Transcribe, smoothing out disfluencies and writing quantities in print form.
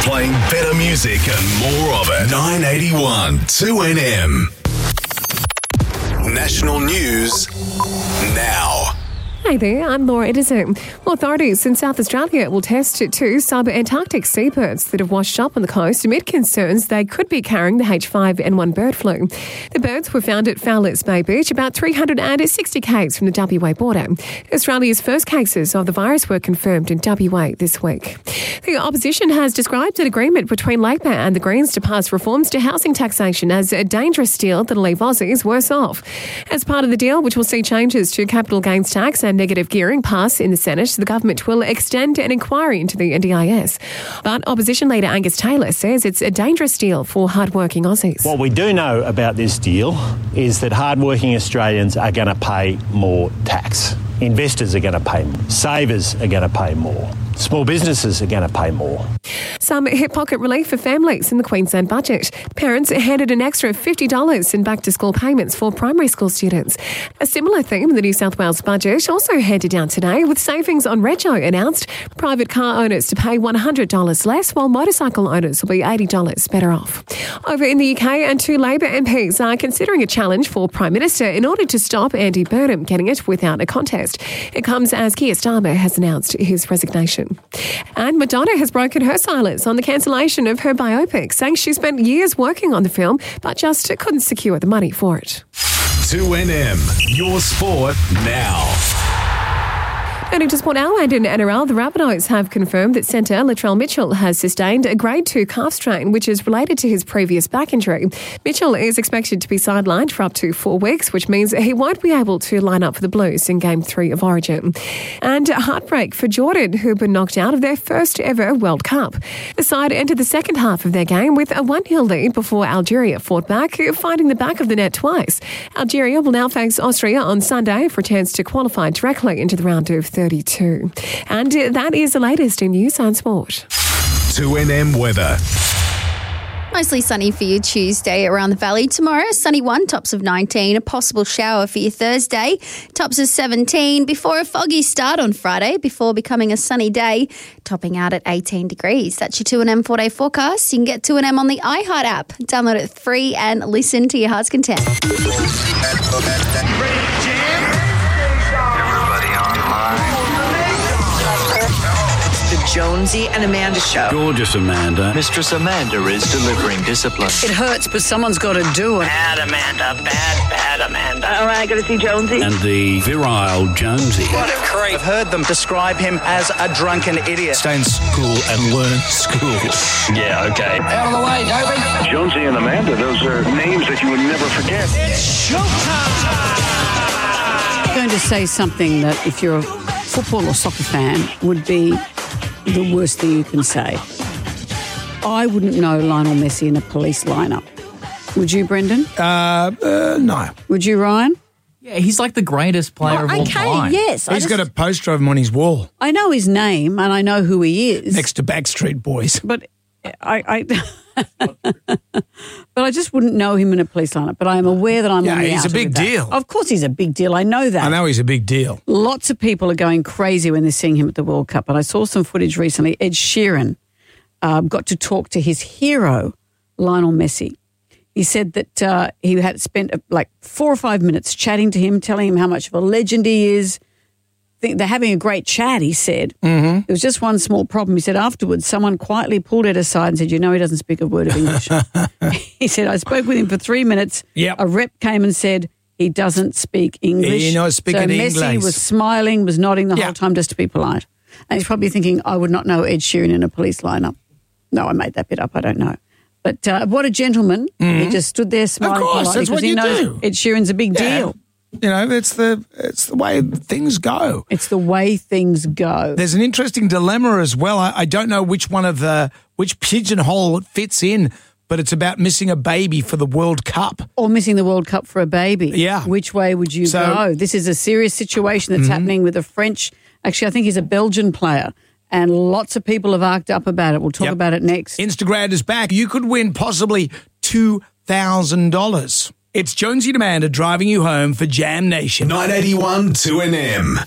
Playing better music and more of it. 981 2NM. National News now. Hi there, I'm Laura Edison. Authorities in South Australia will test 2 subantarctic seabirds that have washed up on the coast amid concerns they could be carrying the H5N1 bird flu. The birds were found at Fowlers Bay Beach, about 360 k's from the WA border. Australia's first cases of the virus were confirmed in WA this week. The opposition has described an agreement between Labor and the Greens to pass reforms to housing taxation as a dangerous deal that'll leave Aussies worse off. As part of the deal, which will see changes to capital gains tax and negative gearing pass in the Senate, the government will extend an inquiry into the NDIS. But opposition leader Angus Taylor says it's a dangerous deal for hardworking Aussies. What we do know about this deal is that hardworking Australians are going to pay more tax. Investors are going to pay more. Savers are going to pay more. Small businesses are going to pay more. Some hip pocket relief for families in the Queensland budget. Parents handed an extra $50 in back-to-school payments for primary school students. A similar theme in the New South Wales budget also handed down today, with savings on rego announced. Private car owners to pay $100 less, while motorcycle owners will be $80 better off. Over in the UK, and 2 Labor MPs are considering a challenge for Prime Minister in order to stop Andy Burnham getting it without a contest. It comes as Keir Starmer has announced his resignation. And Madonna has broken her silence on the cancellation of her biopic, saying she spent years working on the film but just couldn't secure the money for it. 2NM, your sport now. Turning to sport now, and in NRL, the Rabbitohs have confirmed that centre Latrell Mitchell has sustained a grade 2 calf strain, which is related to his previous back injury. Mitchell is expected to be sidelined for up to 4 weeks, which means he won't be able to line up for the Blues in Game 3 of Origin. And a heartbreak for Jordan, who've been knocked out of their first ever World Cup. The side entered the second half of their game with a 1-0 lead before Algeria fought back, finding the back of the net twice. Algeria will now face Austria on Sunday for a chance to qualify directly into the round of 32. And that is the latest in news and sport. 2NM weather. Mostly sunny for your Tuesday around the valley. Tomorrow, sunny 1, tops of 19. A possible shower for your Thursday, tops of 17. Before a foggy start on Friday, before becoming a sunny day, topping out at 18 degrees. That's your 2NM 4-day forecast. You can get 2NM on the iHeart app. Download it free and listen to your heart's content. Jonesy and Amanda Show. Gorgeous Amanda. Mistress Amanda is delivering discipline. It hurts, but someone's got to do it. Bad Amanda. Bad Amanda. All right, got to see Jonesy. And the virile Jonesy. What a creep. I've heard them describe him as a drunken idiot. Stay in school and learn school. Yeah, okay. Out of the way, Toby. Jonesy and Amanda, those are names that you would never forget. It's showtime. I'm going to say something that, if you're a football or soccer fan, would be the worst thing you can say. I wouldn't know Lionel Messi in a police lineup. Would you, Brendan? No. Would you, Ryan? Yeah, he's like the greatest player of all time. Yes. He's got a poster of him on his wall. I know his name and I know who he is. Next to Backstreet Boys. But but I just wouldn't know him in a police lineup. But I am aware that I'm on the he's a big deal. Of course he's a big deal. I know that. I know he's a big deal. Lots of people are going crazy when they're seeing him at the World Cup. And I saw some footage recently. Ed Sheeran got to talk to his hero, Lionel Messi. He said that he had spent like 4 or 5 minutes chatting to him, telling him how much of a legend he is. They're having a great chat, he said. Mm-hmm. There was just one small problem. He said afterwards, someone quietly pulled Ed aside and said, he doesn't speak a word of English. He said, I spoke with him for 3 minutes. Yep. A rep came and said, he doesn't speak English. He's not speaking English. So Messi was smiling, was nodding the whole time just to be polite. And he's probably thinking, I would not know Ed Sheeran in a police lineup. No, I made that bit up. I don't know. But what a gentleman. Mm-hmm. He just stood there smiling politely that's what because he knows Ed Sheeran's a big deal. You know, it's the way things go. It's the way things go. There's an interesting dilemma as well. I don't know which pigeonhole it fits in, but it's about missing a baby for the World Cup. Or missing the World Cup for a baby. Yeah. Which way would you go? This is a serious situation that's happening with a French, actually I think he's a Belgian player, and lots of people have arced up about it. We'll talk about it next. Instagrad is back. You could win possibly $2,000. It's Jonesy and Amanda driving you home for Jam Nation. 981 2NM.